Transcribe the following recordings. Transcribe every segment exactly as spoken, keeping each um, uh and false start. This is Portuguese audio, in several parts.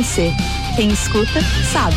Quem escuta, sabe.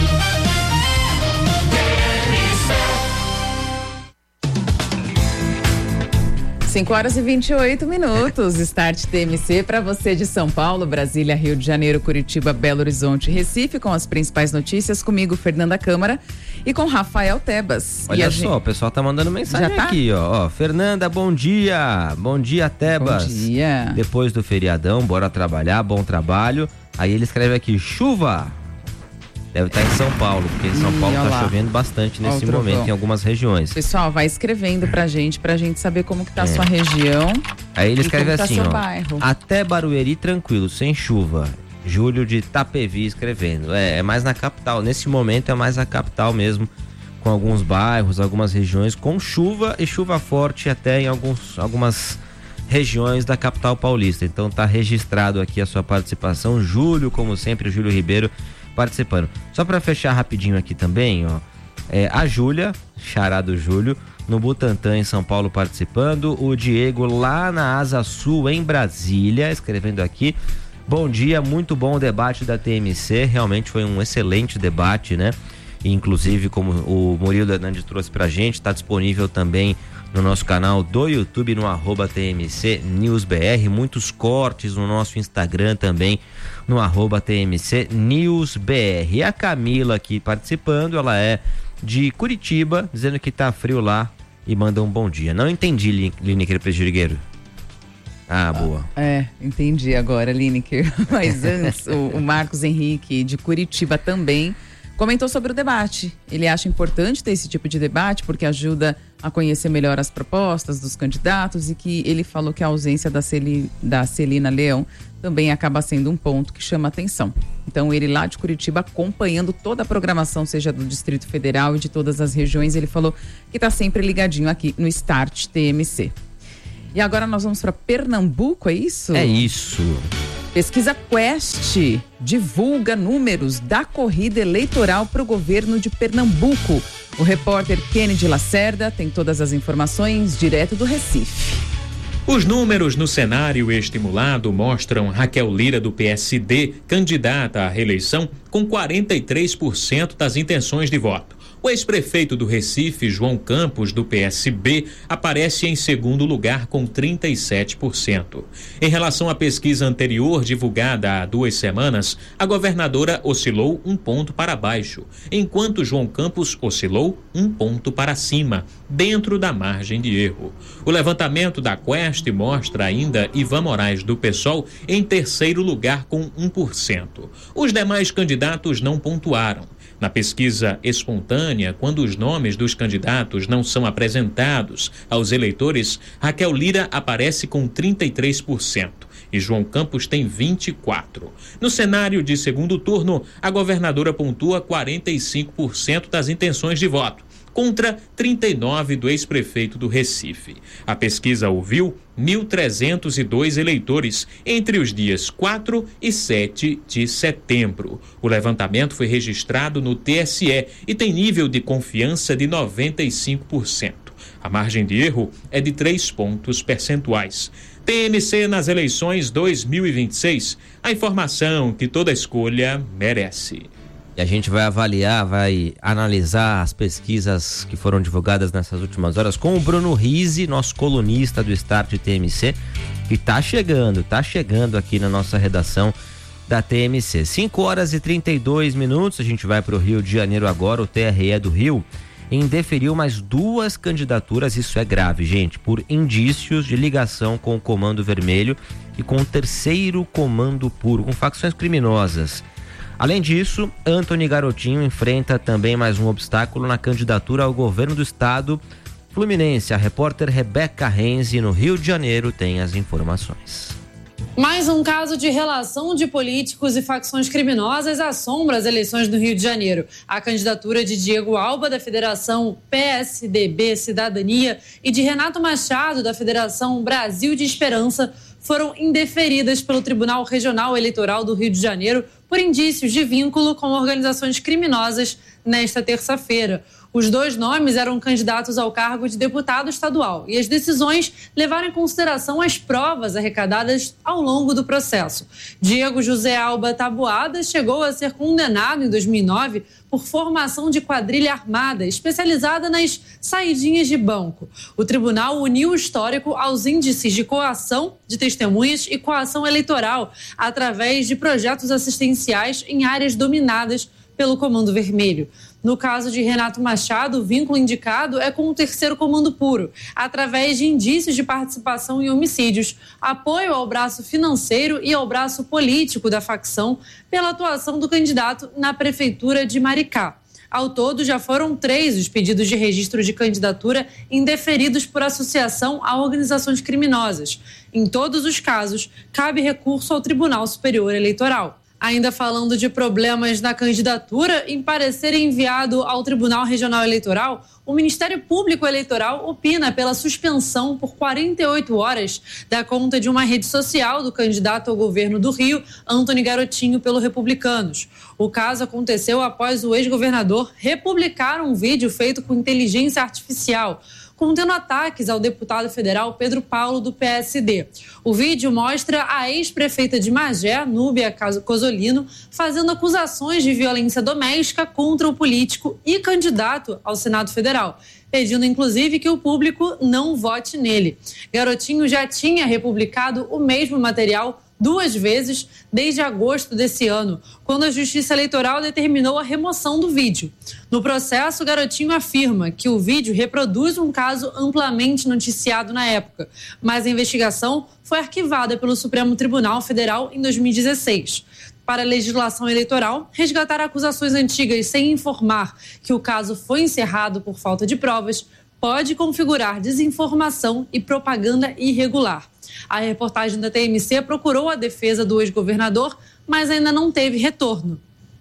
cinco horas e vinte e oito minutos, Start T M C para você de São Paulo, Brasília, Rio de Janeiro, Curitiba, Belo Horizonte, Recife, com as principais notícias, comigo, Fernanda Câmara, e com Rafael Tebas. Olha e só, gente... o pessoal tá mandando mensagem Já tá? aqui, ó. ó. Fernanda, bom dia. Bom dia, Tebas. Bom dia. Depois do feriadão, bora trabalhar, bom trabalho. Aí ele escreve aqui, chuva. Deve estar em São Paulo, porque em São Ih, Paulo tá lá. chovendo bastante nesse Outro momento bom. em algumas regiões. Pessoal, vai escrevendo pra gente, pra gente saber como que tá a É. sua região. Aí ele e escreve como tá assim, seu ó. bairro. Até Barueri tranquilo, sem chuva. Júlio de Itapevi escrevendo. É, é mais na capital. Nesse momento é mais a capital mesmo, com alguns bairros, algumas regiões com chuva e chuva forte até em alguns, algumas regiões da capital paulista. Então tá registrado aqui a sua participação. Júlio, como sempre, Júlio Ribeiro participando. Só para fechar rapidinho aqui também, ó. É, a Júlia, xará do Júlio, no Butantã, em São Paulo, participando. O Diego lá na Asa Sul, em Brasília, escrevendo aqui. Bom dia, muito bom o debate da T M C. Realmente foi um excelente debate, né? Inclusive, como o Murilo Hernandes trouxe pra gente, tá disponível também no nosso canal do YouTube, no arroba T M C News B R, muitos cortes no nosso Instagram também, no arroba T M C News B R. E a Camila aqui participando, ela é de Curitiba, dizendo que tá frio lá e manda um bom dia. Não entendi, Lineker Pejirigueiro. Ah, boa. É, entendi agora, Lineker. Mas antes, o, o Marcos Henrique, de Curitiba também, comentou sobre o debate. Ele acha importante ter esse tipo de debate porque ajuda a conhecer melhor as propostas dos candidatos e que ele falou que a ausência da, Celi, da Celina Leão também acaba sendo um ponto que chama atenção. Então ele lá de Curitiba acompanhando toda a programação, seja do Distrito Federal e de todas as regiões, ele falou que está sempre ligadinho aqui no Start T M C. E agora nós vamos para Pernambuco, é isso? É isso. Pesquisa Quest divulga números da corrida eleitoral para o governo de Pernambuco. O repórter Kennedy Lacerda tem todas as informações direto do Recife. Os números no cenário estimulado mostram Raquel Lira, do P S D, candidata à reeleição, com quarenta e três por cento das intenções de voto. O ex-prefeito do Recife, João Campos, do P S B, aparece em segundo lugar com trinta e sete por cento. Em relação à pesquisa anterior, divulgada há duas semanas, a governadora oscilou um ponto para baixo, enquanto João Campos oscilou um ponto para cima, dentro da margem de erro. O levantamento da Quest mostra ainda Ivan Moraes, do PSOL, em terceiro lugar com um por cento. Os demais candidatos não pontuaram. Na pesquisa espontânea, quando os nomes dos candidatos não são apresentados aos eleitores, Raquel Lira aparece com trinta e três por cento e João Campos tem vinte e quatro por cento. No cenário de segundo turno, a governadora pontua quarenta e cinco por cento das intenções de voto, contra trinta e nove por cento do ex-prefeito do Recife. A pesquisa ouviu mil trezentos e dois eleitores entre os dias quatro e sete de setembro. O levantamento foi registrado no T S E e tem nível de confiança de noventa e cinco por cento. A margem de erro é de três pontos percentuais. T M C nas eleições dois mil e vinte e seis, a informação que toda escolha merece. E a gente vai avaliar, vai analisar as pesquisas que foram divulgadas nessas últimas horas com o Bruno Rizzi, nosso colunista do Start T M C, que tá chegando, tá chegando aqui na nossa redação da T M C. cinco horas e trinta e dois minutos, a gente vai para o Rio de Janeiro agora. O T R E do Rio indeferiu mais duas candidaturas, isso é grave, gente, por indícios de ligação com o Comando Vermelho e com o Terceiro Comando Puro, com facções criminosas. Além disso, Antony Garotinho enfrenta também mais um obstáculo na candidatura ao governo do estado fluminense. A repórter Rebeca Renzi, no Rio de Janeiro, tem as informações. Mais um caso de relação de políticos e facções criminosas assombra as eleições do Rio de Janeiro. A candidatura de Diego Alba, da Federação P S D B Cidadania, e de Renato Machado, da Federação Brasil de Esperança, foram indeferidas pelo Tribunal Regional Eleitoral do Rio de Janeiro por indícios de vínculo com organizações criminosas nesta terça-feira. Os dois nomes eram candidatos ao cargo de deputado estadual e as decisões levaram em consideração as provas arrecadadas ao longo do processo. Diego José Alba Taboada chegou a ser condenado em dois mil e nove por formação de quadrilha armada especializada nas saidinhas de banco. O tribunal uniu o histórico aos índices de coação de testemunhas e coação eleitoral através de projetos assistenciais em áreas dominadas pelo Comando Vermelho. No caso de Renato Machado, o vínculo indicado é com o terceiro comando puro, através de indícios de participação em homicídios, apoio ao braço financeiro e ao braço político da facção pela atuação do candidato na prefeitura de Maricá. Ao todo, já foram três os pedidos de registro de candidatura indeferidos por associação a organizações criminosas. Em todos os casos, cabe recurso ao Tribunal Superior Eleitoral. Ainda falando de problemas na candidatura, em parecer enviado ao Tribunal Regional Eleitoral, o Ministério Público Eleitoral opina pela suspensão por quarenta e oito horas da conta de uma rede social do candidato ao governo do Rio, Antony Garotinho, pelo Republicanos. O caso aconteceu após o ex-governador republicar um vídeo feito com inteligência artificial, contendo ataques ao deputado federal Pedro Paulo, do P S D. O vídeo mostra a ex-prefeita de Magé, Núbia Cosolino, fazendo acusações de violência doméstica contra o político e candidato ao Senado Federal, pedindo inclusive que o público não vote nele. Garotinho já tinha republicado o mesmo material duas vezes desde agosto desse ano, quando a Justiça Eleitoral determinou a remoção do vídeo. No processo, Garotinho afirma que o vídeo reproduz um caso amplamente noticiado na época, mas a investigação foi arquivada pelo Supremo Tribunal Federal em dois mil e dezesseis. Para a legislação eleitoral, resgatar acusações antigas sem informar que o caso foi encerrado por falta de provas pode configurar desinformação e propaganda irregular. A reportagem da T M C procurou a defesa do ex-governador, mas ainda não teve retorno.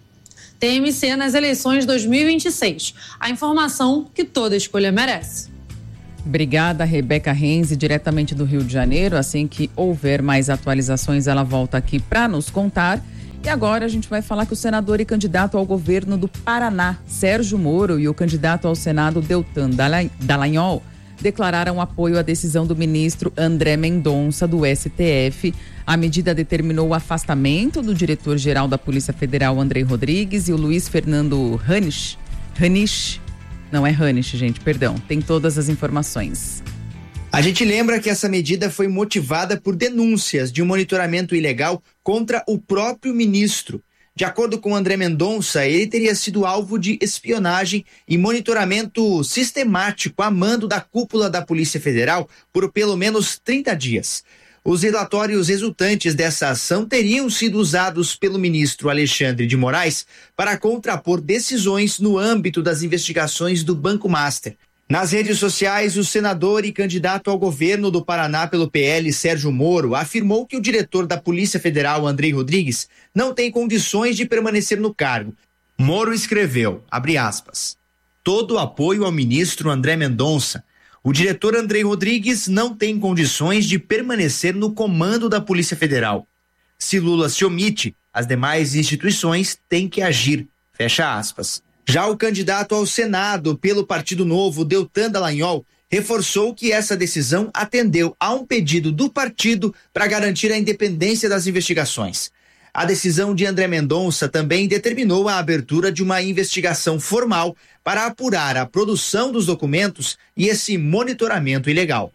T M C nas eleições de dois mil e vinte e seis. A informação que toda escolha merece. Obrigada, Rebeca Renzi, diretamente do Rio de Janeiro. Assim que houver mais atualizações, ela volta aqui para nos contar. E agora a gente vai falar que o senador e candidato ao governo do Paraná, Sérgio Moro, e o candidato ao Senado, Deltan Dallagnol, declararam apoio à decisão do ministro André Mendonça, do S T F. A medida determinou o afastamento do diretor-geral da Polícia Federal, Andrei Rodrigues, e o Luiz Fernando Hanisch. Hanisch. Não é Hanisch, gente, perdão. Tem todas as informações. A gente lembra que essa medida foi motivada por denúncias de um monitoramento ilegal contra o próprio ministro. De acordo com André Mendonça, ele teria sido alvo de espionagem e monitoramento sistemático a mando da cúpula da Polícia Federal por pelo menos trinta dias. Os relatórios resultantes dessa ação teriam sido usados pelo ministro Alexandre de Moraes para contrapor decisões no âmbito das investigações do Banco Master. Nas redes sociais, o senador e candidato ao governo do Paraná pelo P L, Sérgio Moro, afirmou que o diretor da Polícia Federal, Andrei Rodrigues, não tem condições de permanecer no cargo. Moro escreveu, abre aspas, todo o apoio ao ministro André Mendonça. O diretor Andrei Rodrigues não tem condições de permanecer no comando da Polícia Federal. Se Lula se omite, as demais instituições têm que agir, fecha aspas. Já o candidato ao Senado pelo Partido Novo, Deltan Dallagnol, reforçou que essa decisão atendeu a um pedido do partido para garantir a independência das investigações. A decisão de André Mendonça também determinou a abertura de uma investigação formal para apurar a produção dos documentos e esse monitoramento ilegal.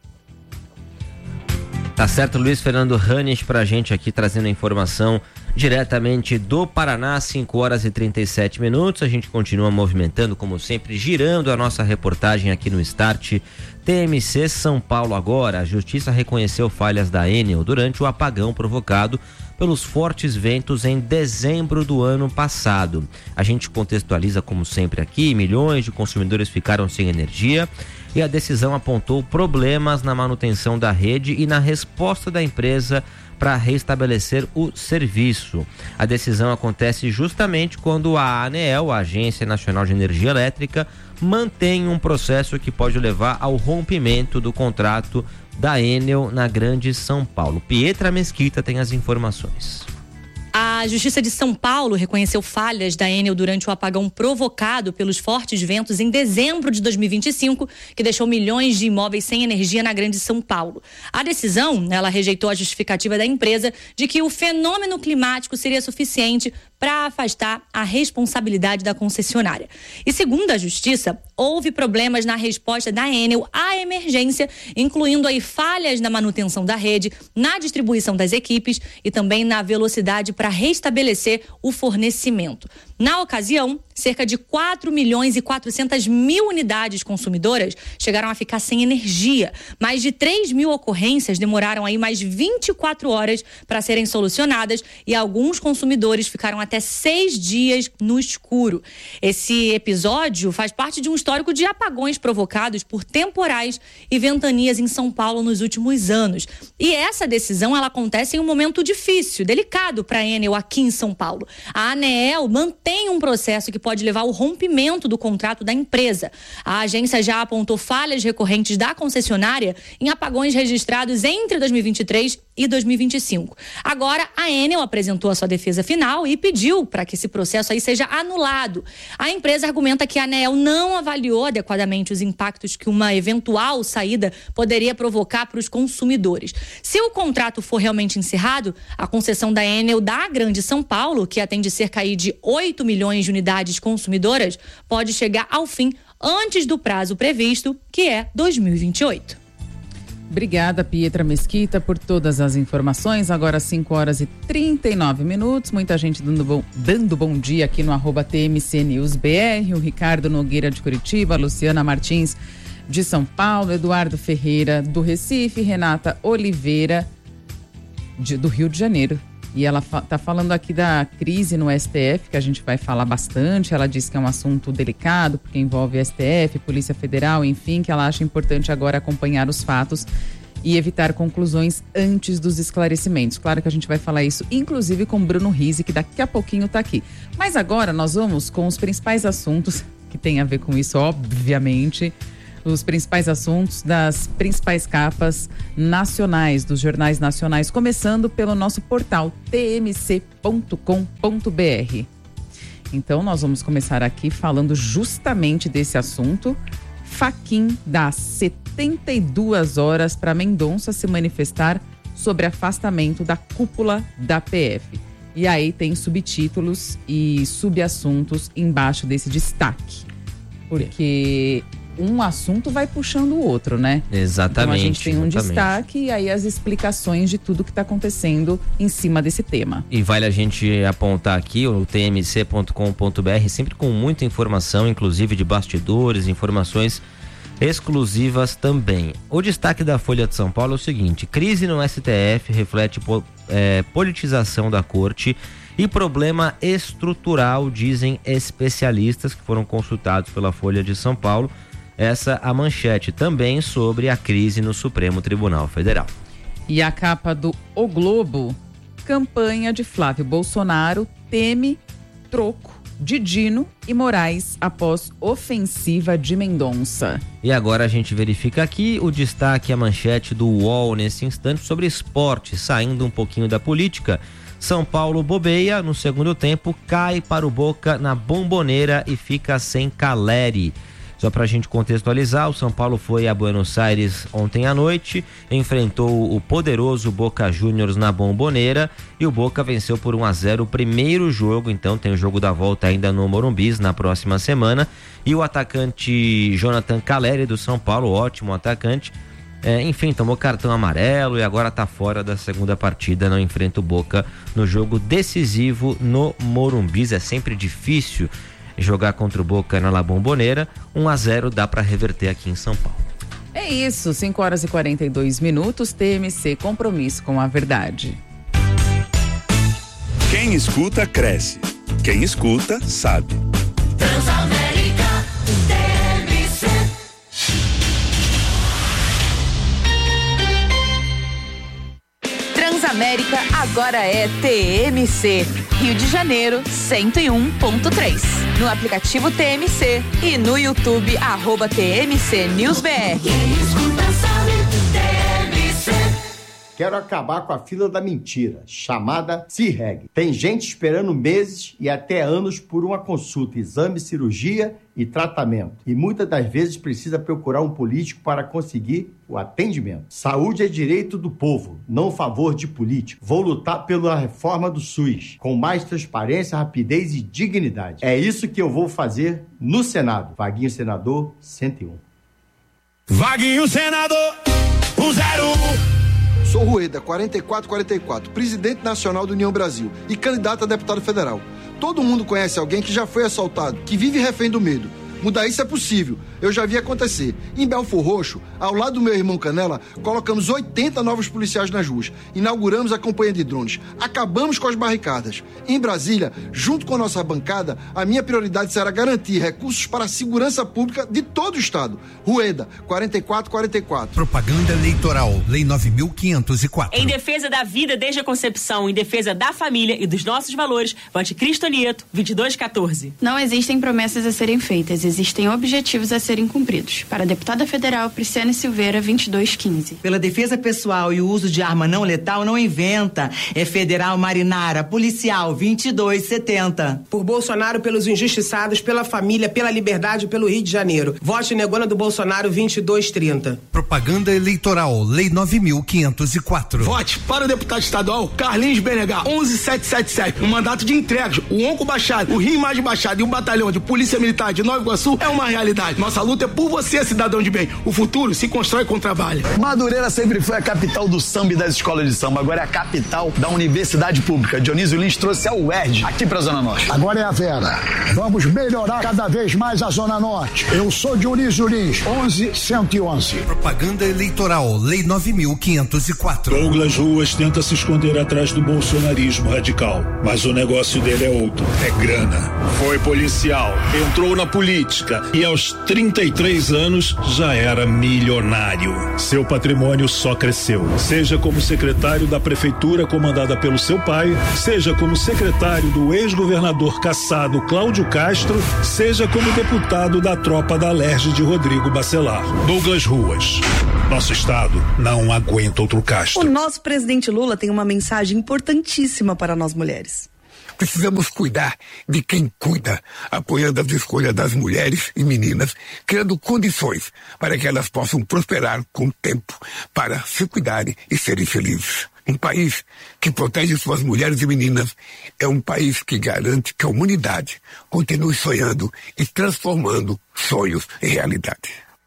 Tá certo, Luiz Fernando Hanisch pra gente aqui trazendo a informação diretamente do Paraná, cinco horas e trinta e sete minutos. A gente continua movimentando, como sempre, girando a nossa reportagem aqui no Start. T M C São Paulo agora. A justiça reconheceu falhas da Enel durante o apagão provocado pelos fortes ventos em dezembro do ano passado. A gente contextualiza, como sempre aqui, milhões de consumidores ficaram sem energia e a decisão apontou problemas na manutenção da rede e na resposta da empresa para restabelecer o serviço. A decisão acontece justamente quando a ANEEL, a Agência Nacional de Energia Elétrica, mantém um processo que pode levar ao rompimento do contrato da Enel na Grande São Paulo. Pietra Mesquita tem as informações. A A Justiça de São Paulo reconheceu falhas da Enel durante o apagão provocado pelos fortes ventos em dezembro de dois mil e vinte e cinco, que deixou milhões de imóveis sem energia na Grande São Paulo. A decisão, ela rejeitou a justificativa da empresa de que o fenômeno climático seria suficiente para afastar a responsabilidade da concessionária. E segundo a Justiça, houve problemas na resposta da Enel à emergência, incluindo aí falhas na manutenção da rede, na distribuição das equipes e também na velocidade para restabelecer o fornecimento. Na ocasião, cerca de quatro milhões e quatrocentas mil unidades consumidoras chegaram a ficar sem energia. Mais de três mil ocorrências demoraram aí mais vinte e quatro horas para serem solucionadas e alguns consumidores ficaram até seis dias no escuro. Esse episódio faz parte de um histórico de apagões provocados por temporais e ventanias em São Paulo nos últimos anos. E essa decisão, ela acontece em um momento difícil, delicado para a Enel aqui em São Paulo. A ANEEL mantém um processo que pode levar ao rompimento do contrato da empresa. A agência já apontou falhas recorrentes da concessionária em apagões registrados entre dois mil e vinte e três e dois mil e vinte e cinco. Agora, a Enel apresentou a sua defesa final e pediu para que esse processo aí seja anulado. A empresa argumenta que a ANEEL não avaliou adequadamente os impactos que uma eventual saída poderia provocar para os consumidores. Se o contrato for realmente encerrado, a concessão da Enel da Grande São Paulo, que atende cerca aí de oito milhões de unidades consumidoras, pode chegar ao fim antes do prazo previsto, que é dois mil e vinte e oito. Obrigada, Pietra Mesquita, por todas as informações. Agora cinco horas e trinta e nove minutos. Muita gente dando bom, dando bom dia aqui no arroba T M C News B R. O Ricardo Nogueira de Curitiba, a Luciana Martins de São Paulo, Eduardo Ferreira do Recife, Renata Oliveira de, do Rio de Janeiro. E ela fa- tá falando aqui da crise no S T F, que a gente vai falar bastante. Ela diz que é um assunto delicado, porque envolve S T F, Polícia Federal, enfim, que ela acha importante agora acompanhar os fatos e evitar conclusões antes dos esclarecimentos. Claro que a gente vai falar isso, inclusive com Bruno Rizzi, que daqui a pouquinho tá aqui. Mas agora nós vamos com os principais assuntos que tem a ver com isso, obviamente. Os principais assuntos das principais capas nacionais, dos jornais nacionais, começando pelo nosso portal t m c ponto com ponto b r. Então, nós vamos começar aqui falando justamente desse assunto. Fachin dá setenta e duas horas para Mendonça se manifestar sobre afastamento da cúpula da P F. E aí tem subtítulos e subassuntos embaixo desse destaque. Porque um assunto vai puxando o outro, né? Exatamente. Então a gente tem um exatamente. destaque e aí as explicações de tudo que está acontecendo em cima desse tema. E vale a gente apontar aqui o t m c ponto com ponto b r, sempre com muita informação, inclusive de bastidores, informações exclusivas também. O destaque da Folha de São Paulo é o seguinte: crise no S T F reflete po, é, politização da corte e problema estrutural, dizem especialistas que foram consultados pela Folha de São Paulo. Essa a manchete também sobre a crise no Supremo Tribunal Federal. E a capa do O Globo: campanha de Flávio Bolsonaro teme troco de Dino e Moraes após ofensiva de Mendonça. E agora a gente verifica aqui o destaque, a manchete do U O L nesse instante sobre esporte, saindo um pouquinho da política. São Paulo bobeia no segundo tempo, cai para o Boca na Bombonera e fica sem Caleri. Só para a gente contextualizar, o São Paulo foi a Buenos Aires ontem à noite, enfrentou o poderoso Boca Juniors na Bombonera e o Boca venceu por um a zero o primeiro jogo. Então tem o jogo da volta ainda no Morumbi na próxima semana. E o atacante Jonathan Caleri do São Paulo, ótimo atacante, é, enfim, tomou cartão amarelo e agora está fora da segunda partida, não enfrenta o Boca no jogo decisivo no Morumbi. É sempre difícil jogar contra o Boca na La Bombonera. um a zero dá para reverter aqui em São Paulo. É isso, cinco horas e quarenta e dois minutos, T M C, compromisso com a verdade. Quem escuta, cresce. Quem escuta, sabe. Transamérica, T M C. Transamérica agora é T M C. Rio de Janeiro, cento e um ponto três. No aplicativo T M C e no YouTube, arroba T M C News B R. Quem escuta sabe, T M C. Quero acabar com a fila da mentira, chamada C-Reg. Tem gente esperando meses e até anos por uma consulta, exame, cirurgia e tratamento. E muitas das vezes precisa procurar um político para conseguir o atendimento. Saúde é direito do povo, não favor de político. Vou lutar pela reforma do SUS, com mais transparência, rapidez e dignidade. É isso que eu vou fazer no Senado. Vaguinho Senador cento e um. Vaguinho Senador cento e um. Sou Rueda, quarenta e quatro quarenta e quatro, presidente nacional do União Brasil e candidato a deputado federal. Todo mundo conhece alguém que já foi assaltado, que vive refém do medo. Mudar isso é possível. Eu já vi acontecer. Em Belfor Roxo, ao lado do meu irmão Canela, colocamos oitenta novos policiais nas ruas. Inauguramos a campanha de drones. Acabamos com as barricadas. Em Brasília, junto com a nossa bancada, a minha prioridade será garantir recursos para a segurança pública de todo o estado. Rueda, quarenta e quatro quarenta e quatro. Propaganda eleitoral, Lei nove mil quinhentos e quatro. Em defesa da vida desde a concepção, em defesa da família e dos nossos valores, vote Cristo Nieto, vinte e dois quatorze. Não existem promessas a serem feitas, existem objetivos a serem cumpridos. Para a deputada federal Prisciane Silveira, vinte e dois quinze. Pela defesa pessoal e o uso de arma não letal, não inventa. É Federal Marinara, policial, vinte e dois setenta. Por Bolsonaro, pelos injustiçados, pela família, pela liberdade, pelo Rio de Janeiro. Vote negona do Bolsonaro, vinte e dois trinta. Propaganda eleitoral, Lei nove mil quinhentos e quatro. Vote para o deputado estadual Carlinhos B N H, onze mil setecentos e setenta e sete. Um mandato de entregas. O Onco Baixado, o Rio Mais Baixado e o Batalhão de Polícia Militar de Nova Iguaçu é uma realidade. Nossa luta é por você, cidadão de bem. O futuro se constrói com trabalho. Madureira sempre foi a capital do samba e das escolas de samba. Agora é a capital da Universidade Pública. Dionísio Lins trouxe a U E R J aqui pra Zona Norte. Agora é a Vera. Vamos melhorar cada vez mais a Zona Norte. Eu sou Dionísio Lins, onze cento e onze. Propaganda eleitoral, Lei nove mil quinhentos e quatro. Douglas Ruas tenta se esconder atrás do bolsonarismo radical, mas o negócio dele é outro, é grana. Foi policial, entrou na política e aos trinta e três anos já era milionário. Seu patrimônio só cresceu, seja como secretário da prefeitura comandada pelo seu pai, seja como secretário do ex-governador cassado Cláudio Castro, seja como deputado da tropa da Alerj de Rodrigo Bacelar. Douglas Ruas. Nosso estado não aguenta outro Castro. O nosso presidente Lula tem uma mensagem importantíssima para nós mulheres. Precisamos cuidar de quem cuida, apoiando as escolhas das mulheres e meninas, criando condições para que elas possam prosperar com o tempo, para se cuidarem e serem felizes. Um país que protege suas mulheres e meninas é um país que garante que a humanidade continue sonhando e transformando sonhos em realidade.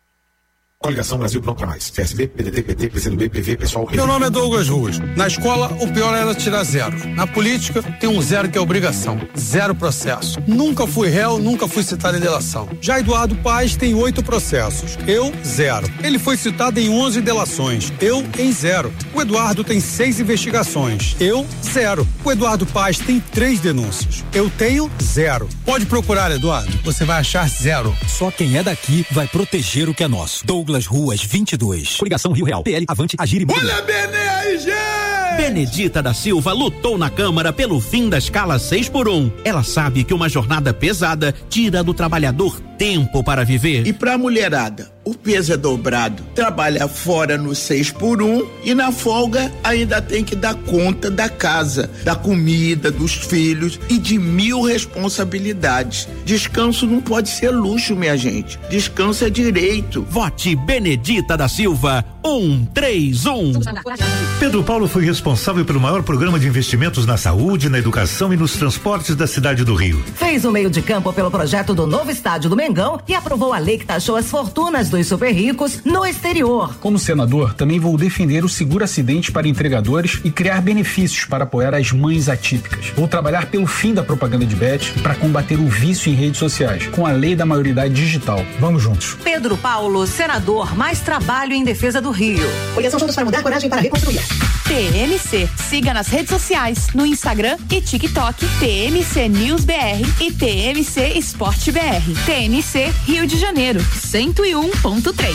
Coligação Brasil Pronto pra Mais. P S B, P D T, P T, P C do B, P V, Pessoal. Meu nome é Douglas Ruas. Na escola, o pior era tirar zero. Na política, tem um zero que é obrigação. Zero processo. Nunca fui réu, nunca fui citado em delação. Já Eduardo Paes tem oito processos. Eu, zero. Ele foi citado em onze delações. Eu, em zero. O Eduardo tem seis investigações. Eu, zero. O Eduardo Paes tem três denúncias. Eu tenho zero. Pode procurar, Eduardo. Você vai achar zero. Só quem é daqui vai proteger o que é nosso. Douglas Ruas vinte e dois. Coligação Rio Real. P L, Avante, Agir e Mundo. Olha, B N R G! Benedita da Silva lutou na Câmara pelo fim da escala seis por um. Ela sabe que uma jornada pesada tira do trabalhador tempo para viver. E pra mulherada, o peso é dobrado. Trabalha fora no seis por um e na folga ainda tem que dar conta da casa, da comida, dos filhos e de mil responsabilidades. Descanso não pode ser luxo, minha gente. Descanso é direito. Vote Benedita da Silva, um três um. Pedro Paulo foi responsável pelo maior programa de investimentos na saúde, na educação e nos transportes da cidade do Rio. Fez o meio de campo pelo projeto do novo estádio do Mengão e aprovou a lei que taxou as fortunas dos super ricos no exterior. Como senador, também vou defender o seguro acidente para entregadores e criar benefícios para apoiar as mães atípicas. Vou trabalhar pelo fim da propaganda de bet e para combater o vício em redes sociais, com a lei da maioridade digital. Vamos juntos. Pedro Paulo, senador, mais trabalho em defesa do Rio. Coligação Juntos para Mudar, coragem para reconstruir. T M C. Siga nas redes sociais, no Instagram e TikTok, T M C News B R e T M C Esporte B R. T M C Rio de Janeiro, cento e um ponto três.